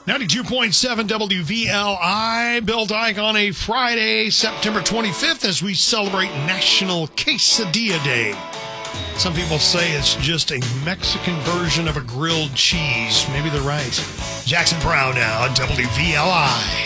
92.7 WVLI, Bill Dyke on a Friday, September 25th, as we celebrate National Quesadilla Day. Some people say it's just a Mexican version of a grilled cheese. Maybe they're right. Jackson Brown now on WVLI.